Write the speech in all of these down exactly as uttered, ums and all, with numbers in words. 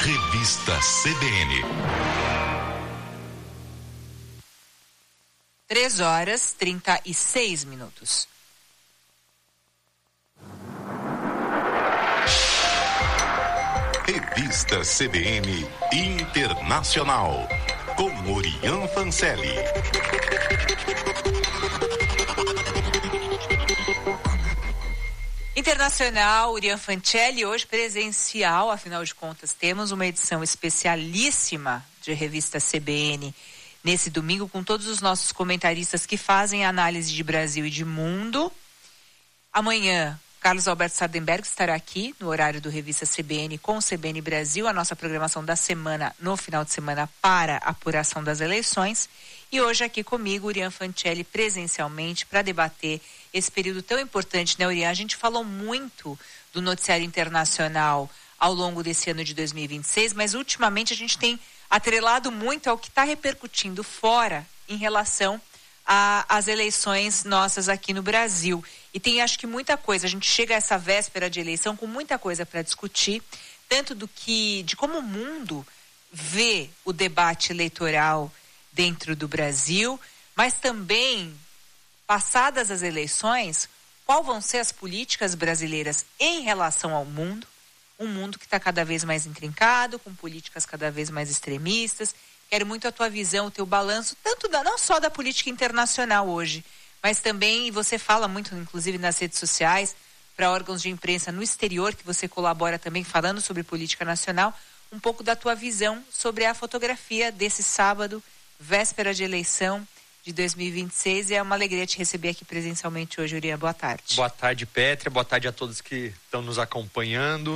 Revista C B N. Três horas, trinta e seis minutos. Revista C B N Internacional, com Orian Fancelli. Internacional, Orian Fancelli, hoje presencial, afinal de contas, temos uma edição especialíssima de Revista C B N nesse domingo, com todos os nossos comentaristas que fazem análise de Brasil e de mundo. Amanhã, Carlos Alberto Sardenberg estará aqui no horário do Revista C B N com o C B N Brasil, a nossa programação da semana, no final de semana, para a apuração das eleições. E hoje aqui comigo, Orian Fancelli, presencialmente, para debater esse período tão importante, né, Orian? A gente falou muito do noticiário internacional ao longo desse ano de dois mil e vinte e seis, mas ultimamente a gente tem atrelado muito ao que está repercutindo fora em relação às eleições nossas aqui no Brasil. E tem, acho que, muita coisa. A gente chega a essa véspera de eleição com muita coisa para discutir, tanto do que, de como o mundo vê o debate eleitoral dentro do Brasil, mas também, passadas as eleições, qual vão ser as políticas brasileiras em relação ao mundo, um mundo que está cada vez mais intrincado, com políticas cada vez mais extremistas. Quero muito a tua visão, o teu balanço, tanto da, não só da política internacional hoje, mas também, e você fala muito, inclusive nas redes sociais, para órgãos de imprensa no exterior, que você colabora também falando sobre política nacional, um pouco da tua visão sobre a fotografia desse sábado, véspera de eleição de dois mil e vinte e seis, e é uma alegria te receber aqui presencialmente hoje, Orian. Boa tarde. Boa tarde, Pétria. Boa tarde a todos que estão nos acompanhando.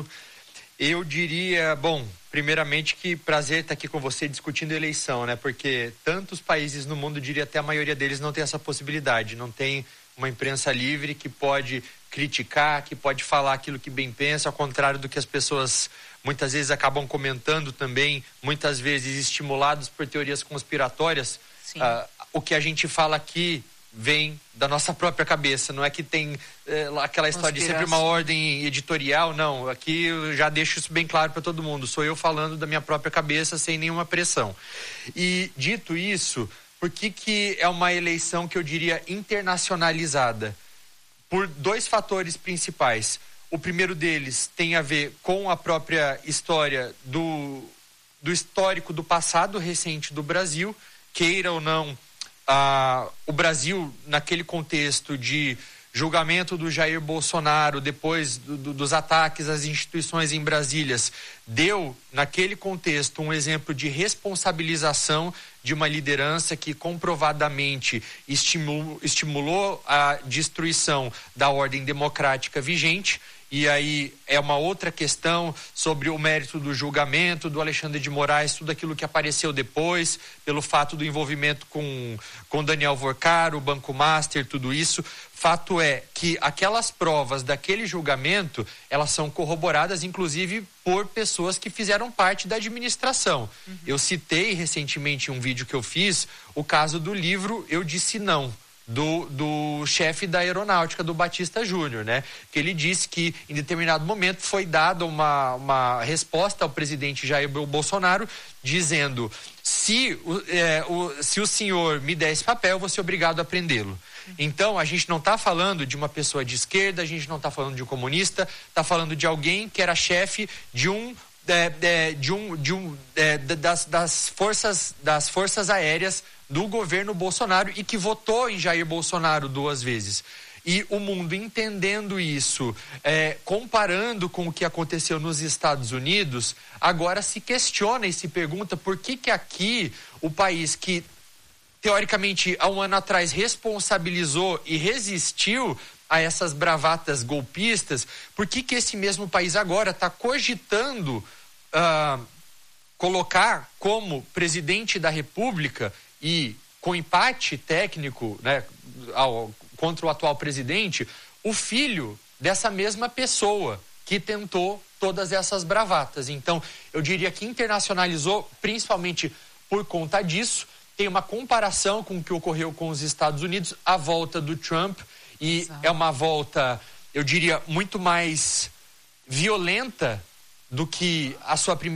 Eu diria, bom, primeiramente que prazer estar aqui com você discutindo eleição, né? Porque tantos países no mundo, diria até a maioria deles, não tem essa possibilidade. Não tem uma imprensa livre que pode criticar, que pode falar aquilo que bem pensa, ao contrário do que as pessoas muitas vezes acabam comentando também, muitas vezes estimulados por teorias conspiratórias. Sim. Ah, o que a gente fala aqui vem da nossa própria cabeça, não é que tem é, aquela história de sempre uma ordem editorial, não, aqui eu já deixo isso bem claro para todo mundo, sou eu falando da minha própria cabeça sem nenhuma pressão. E dito isso, por que que é uma eleição que eu diria internacionalizada? Por dois fatores principais. O primeiro deles tem a ver com a própria história do, do histórico do passado recente do Brasil, queira ou não, ah, o Brasil, naquele contexto de julgamento do Jair Bolsonaro, depois do, do, dos ataques às instituições em Brasília, deu, naquele contexto, um exemplo de responsabilização de uma liderança que comprovadamente estimulou, estimulou a destruição da ordem democrática vigente. E aí é uma outra questão sobre o mérito do julgamento do Alexandre de Moraes, tudo aquilo que apareceu depois, pelo fato do envolvimento com, com Daniel Vorcaro, o Banco Master, tudo isso. Fato é que aquelas provas daquele julgamento, elas são corroboradas, inclusive, por pessoas que fizeram parte da administração. Uhum. Eu citei recentemente em um vídeo que eu fiz o caso do livro Eu Disse Não, do, do chefe da aeronáutica, do Batista Júnior, né? Que ele disse que em determinado momento foi dada uma, uma resposta ao presidente Jair Bolsonaro dizendo, se, é, o, se o senhor me der esse papel, eu vou ser obrigado a prendê-lo. Então, a gente não está falando de uma pessoa de esquerda, a gente não está falando de um comunista, está falando de alguém que era chefe de um É, é, de um, de um, é, das, das, forças, das forças aéreas do governo Bolsonaro e que votou em Jair Bolsonaro duas vezes. E o mundo entendendo isso, é, comparando com o que aconteceu nos Estados Unidos, agora se questiona e se pergunta por que que aqui o país que teoricamente há um ano atrás responsabilizou e resistiu a essas bravatas golpistas, por que que esse mesmo país agora está cogitando uh, colocar como presidente da República e com empate técnico, né, ao, contra o atual presidente, o filho dessa mesma pessoa que tentou todas essas bravatas? Então, eu diria que internacionalizou principalmente por conta disso. Tem uma comparação com o que ocorreu com os Estados Unidos, a volta do Trump. E Exato. É uma volta, eu diria, muito mais violenta do que a sua primeira